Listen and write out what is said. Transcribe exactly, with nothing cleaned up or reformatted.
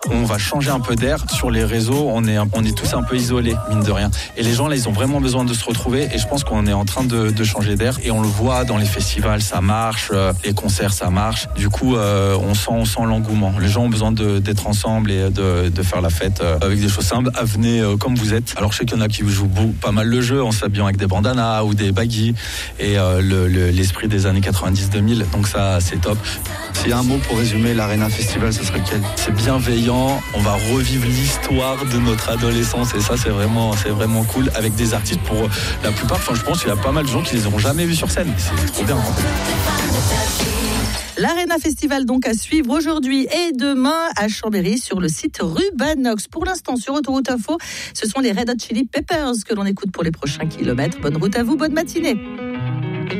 on va changer un peu d'air. Sur les réseaux, on est, on est tous un peu isolés, mine de rien. Et les gens, là, ils ont vraiment besoin de se retrouver. Et je pense qu'on est en train de, de changer d'air. Et on le voit dans les festivals, ça marche. Euh, les concerts, ça marche. Du coup, euh, on sent, on sent l'engouement. Les gens ont besoin de, d'être ensemble et de, de faire la fête euh, avec des choses simples. Ah, venez euh, comme vous êtes. Alors, je sais qu'il y en a qui jouent beau, pas mal le jeu en s'habillant avec des bandanas ou des baggy. Et euh, le, le, l'esprit des années quatre-vingt-dix deux mille. Donc ça, c'est top. S'il y a un mot pour résumer l'Arena Festival, ce serait lequel ? C'est bienveillant. On va revivre l'histoire de notre adolescence et ça, c'est vraiment, c'est vraiment cool. Avec des artistes, pour la plupart, enfin, je pense qu'il y a pas mal de gens qui les auront jamais vus sur scène. C'est trop bien. L'Arena Festival donc à suivre aujourd'hui et demain à Chambéry sur le site Rubanox. Pour l'instant sur Autoroute Info, ce sont les Red Hot Chili Peppers que l'on écoute pour les prochains kilomètres. Bonne route à vous, bonne matinée.